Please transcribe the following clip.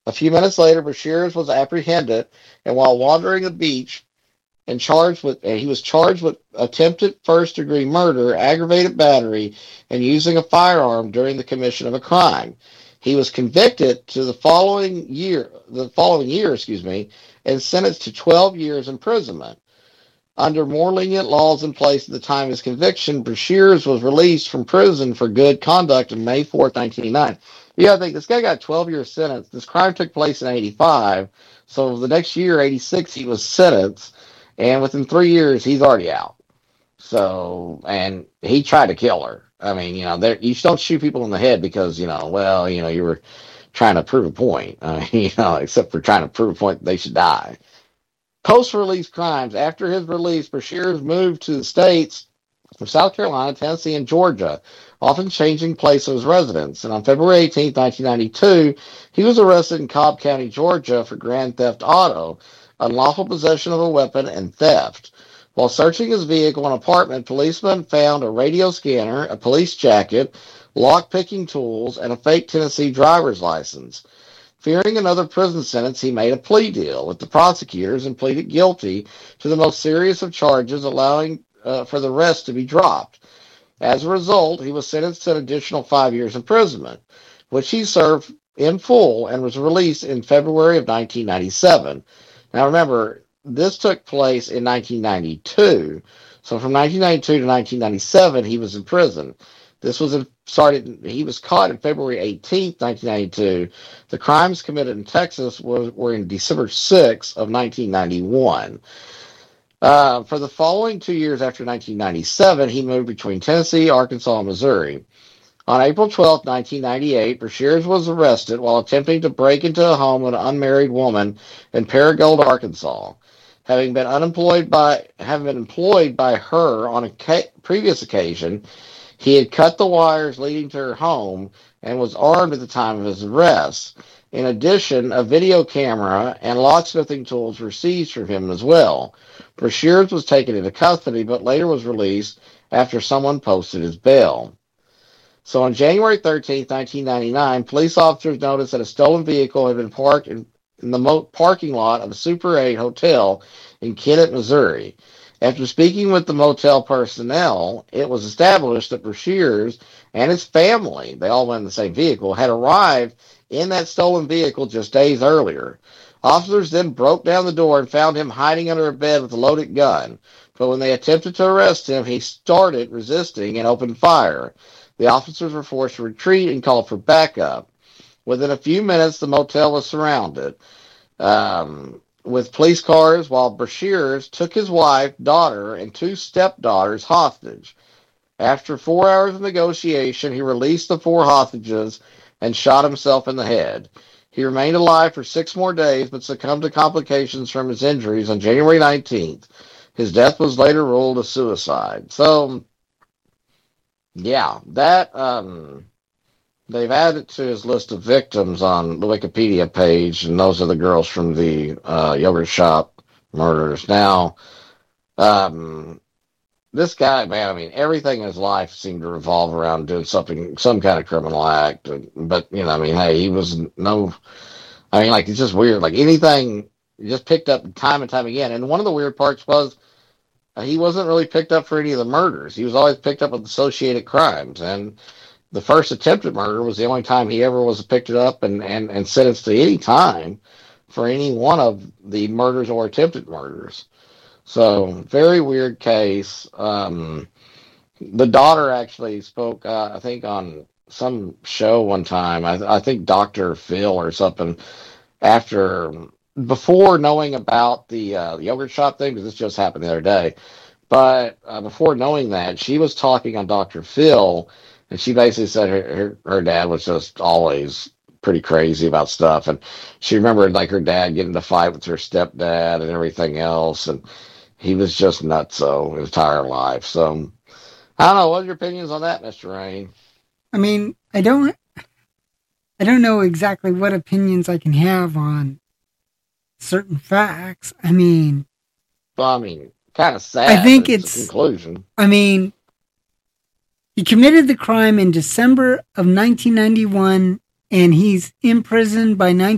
A few minutes later, Bashir was apprehended, and while wandering the beach, he was charged with attempted first-degree murder, aggravated battery, and using a firearm during the commission of a crime. He was convicted to the following year, and sentenced to 12 years imprisonment. Under more lenient laws in place at the time of his conviction, Bashir was released from prison for good conduct on May 4th, 1989. Yeah, I think this guy got a 12-year sentence. This crime took place in 85, so the next year, 86, he was sentenced, and within 3 years, he's already out. So, and he tried to kill her. I mean, you don't shoot people in the head because, you were trying to prove a point. Except for trying to prove a point that they should die. Post-release crimes. After his release, Bashir moved to the states of South Carolina, Tennessee, and Georgia, often changing place of his residence. And on February 18th, 1992, he was arrested in Cobb County, Georgia for grand theft auto, unlawful possession of a weapon, and theft. While searching his vehicle and apartment, policemen found a radio scanner, a police jacket, lock-picking tools, and a fake Tennessee driver's license. Fearing another prison sentence, he made a plea deal with the prosecutors and pleaded guilty to the most serious of charges, allowing for the rest to be dropped. As a result, he was sentenced to an additional 5 years imprisonment, which he served in full and was released in February of 1997. Now remember, this took place in 1992, so from 1992 to 1997, he was in prison. He was caught on February 18th, 1992. The crimes committed in Texas were in December 6th of 1991. For the following 2 years after 1997, he moved between Tennessee, Arkansas, and Missouri. On April 12, 1998, Bashir was arrested while attempting to break into a home of an unmarried woman in Paragould, Arkansas. Having been employed by her on a previous occasion, he had cut the wires leading to her home and was armed at the time of his arrest. In addition, a video camera and locksmithing tools were seized from him as well. Bashir was taken into custody, but later was released after someone posted his bail. So on January 13th, 1999, police officers noticed that a stolen vehicle had been parked in the parking lot of a Super 8 hotel in Kennett, Missouri. After speaking with the motel personnel, it was established that Bashir and his family, they all went in the same vehicle, had arrived in that stolen vehicle just days earlier. Officers then broke down the door and found him hiding under a bed with a loaded gun. But when they attempted to arrest him, he started resisting and opened fire. The officers were forced to retreat and called for backup. Within a few minutes, the motel was surrounded with police cars, while Bashir took his wife, daughter, and 2 stepdaughters hostage. After 4 hours of negotiation, he released the 4 hostages and shot himself in the head. He remained alive for 6 more days, but succumbed to complications from his injuries on January 19th. His death was later ruled a suicide. So, yeah, that they've added to his list of victims on the Wikipedia page, and those are the girls from the yogurt shop murders. Now, this guy, man, I mean, everything in his life seemed to revolve around doing some kind of criminal act. But, hey, he was it's just weird. Like anything, he just picked up time and time again. And one of the weird parts was, he wasn't really picked up for any of the murders. He was always picked up with associated crimes. And the first attempted murder was the only time he ever was picked up and sentenced to any time for any one of the murders or attempted murders. So, very weird case. The daughter actually spoke, I think, on some show one time. I think Dr. Phil or something, before knowing about the yogurt shop thing, because this just happened the other day. But before knowing that, she was talking on Dr. Phil, and she basically said her dad was just always pretty crazy about stuff. And she remembered, like, her dad getting in a fight with her stepdad and everything else. And he was just nutso his entire life. So, I don't know. What are your opinions on that, Mr. Rain? I mean, I don't know exactly what opinions I can have on certain facts. Kind of sad. I think it's a conclusion. He committed the crime in December of 1991, and he's in prison by